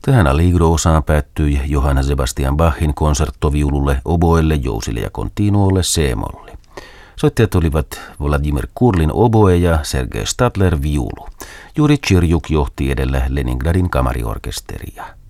Tähän allegro-osaan päättyi Johann Sebastian Bachin konserttoviululle, oboelle, jousille ja continuolle C-molli. Soittajat olivat Vladimir Kurlin oboe ja Sergei Stadler viulu. Juri Chirjuk johti edellä Leningradin kamariorkesteria.